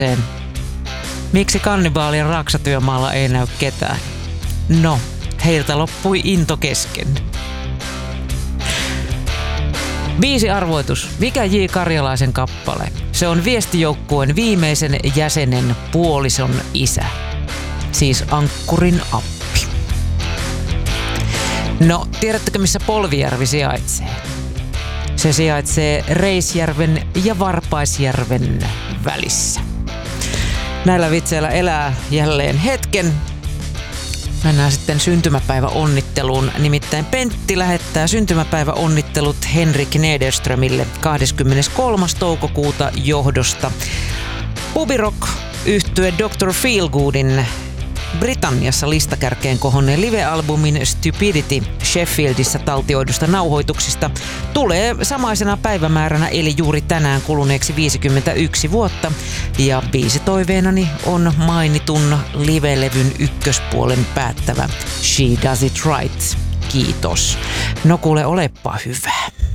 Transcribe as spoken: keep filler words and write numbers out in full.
Miksi kannibaalien raksatyömaalla ei näy ketään? No, heiltä loppui into kesken. Biisi arvoitus. Mikä J. Karjalaisen kappale? Se on viestijoukkueen viimeisen jäsenen puolison isä. Siis Ankkurin appi. No, tiedättekö missä Polvijärvi sijaitsee? Se sijaitsee Reisjärven ja Varpaisjärven välissä. Näillä vitseillä elää jälleen hetken. Mennään sitten syntymäpäiväonnitteluun. Nimittäin Pentti lähettää syntymäpäiväonnittelut Henrik Nederströmille kahdeskymmeneskolmas toukokuuta johdosta. Pubirock-yhtye doctor Feelgoodin Britanniassa listakärkeen kohonneen live-albumin Stupidity Sheffieldissä taltioidusta nauhoituksista tulee samaisena päivämääränä eli juuri tänään kuluneeksi viisikymmentäyksi vuotta. Ja biisitoiveenani on mainitun live-levyn ykköspuolen päättävä She Does It Right. Kiitos. No kuule, olepa hyvä.